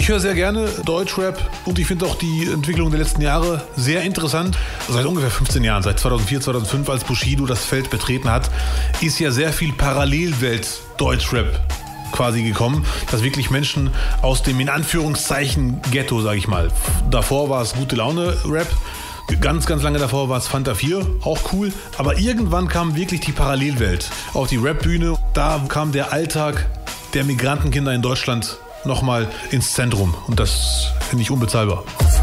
Ich höre sehr gerne Deutschrap und ich finde auch die Entwicklung der letzten Jahre sehr interessant. Seit ungefähr 15 Jahren, seit 2004, 2005, als Bushido das Feld betreten hat, ist ja sehr viel Parallelwelt Deutschrap quasi gekommen, dass wirklich Menschen aus dem in Anführungszeichen Ghetto, sage ich mal. Davor war es gute Laune Rap. Ganz, ganz lange davor war es Fanta 4, auch cool. Aber irgendwann kam wirklich die Parallelwelt auf die Rap-Bühne. Da kam der Alltag der Migrantenkinder in Deutschland nochmal ins Zentrum. Und das finde ich unbezahlbar.